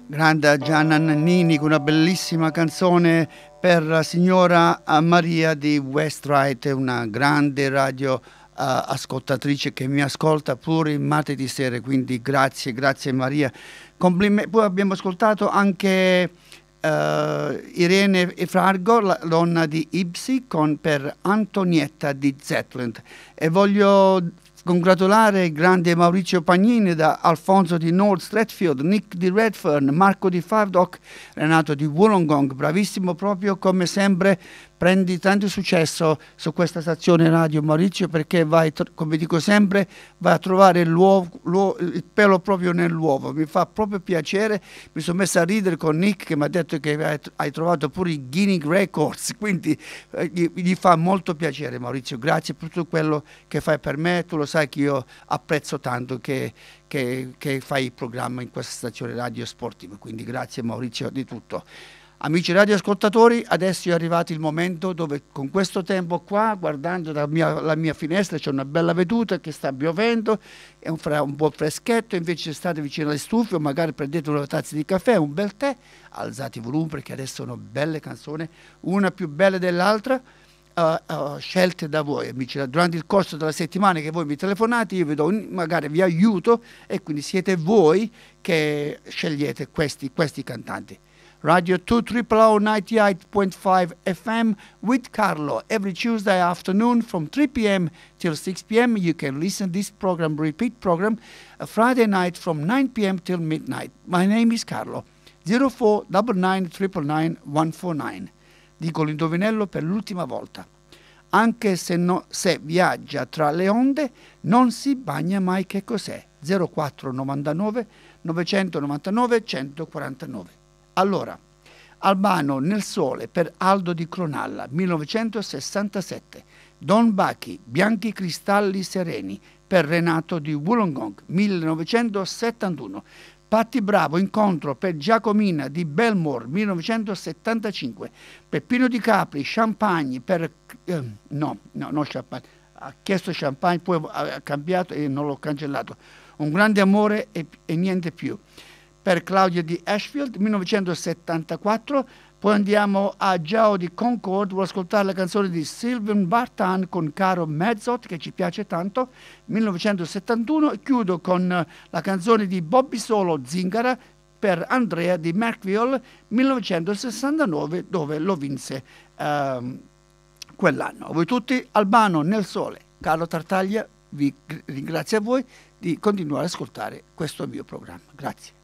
grande Gianna Nannini con una bellissima canzone per la signora Maria di Westwright, una grande radio ascoltatrice che mi ascolta pure il martedì sera, quindi grazie Maria. Poi abbiamo ascoltato anche Irene Efrargo, la donna di Ipsi, per Antonietta di Zetland, e voglio congratulare il grande Maurizio Pagnini da Alfonso di North Stratfield, Nick di Redfern, Marco di Fardock, Renato di Wollongong, bravissimo proprio come sempre. Prendi tanto successo su questa stazione radio, Maurizio, perché vai, come dico sempre, vai a trovare il pelo proprio nell'uovo. Mi fa proprio piacere. Mi sono messo a ridere con Nick che mi ha detto che hai trovato pure i Guinness Records, quindi gli fa molto piacere, Maurizio. Grazie per tutto quello che fai per me. Tu lo sai che io apprezzo tanto che fai il programma in questa stazione radio sportiva, quindi grazie Maurizio di tutto. Amici radioascoltatori, adesso è arrivato il momento dove con questo tempo qua, guardando la mia finestra, c'è una bella veduta che sta piovendo, è un po' freschetto, invece state vicino alle stufe o magari prendete una tazza di caffè, un bel tè, alzate il volume perché adesso sono belle canzoni, una più bella dell'altra, scelte da voi, amici. Durante il corso della settimana che voi mi telefonate, io magari vi aiuto e quindi siete voi che scegliete questi cantanti. Radio 2 98.5 FM with Carlo. Every Tuesday afternoon from 3 p.m. till 6 p.m. you can listen this program, repeat program, Friday night from 9 p.m. till midnight. My name is Carlo. 0499999149. Dico l'indovinello per l'ultima volta. Anche se viaggia tra le onde, non si bagna mai. Che cos'è? 0499 999 149. Allora, Albano nel sole per Aldo di Cronalla, 1967. Don Bachi, Bianchi cristalli sereni per Renato di Wollongong, 1971. Patti Bravo, Incontro per Giacomina di Belmore, 1975. Peppino Di Capri, Champagne per... no Champagne. Ha chiesto Champagne, poi ha cambiato e non l'ho cancellato. Un grande amore e niente più. Per Claudia di Ashfield, 1974. Poi andiamo a Giao di Concord, vuoi ascoltare la canzone di Sylvain Vartan con Caro Mezzot, che ci piace tanto, 1971. E chiudo con la canzone di Bobby Solo, Zingara, per Andrea di Markville, 1969, dove lo vinse quell'anno. A voi tutti, Albano nel sole. Carlo Tartaglia vi ringrazio a voi di continuare ad ascoltare questo mio programma. Grazie.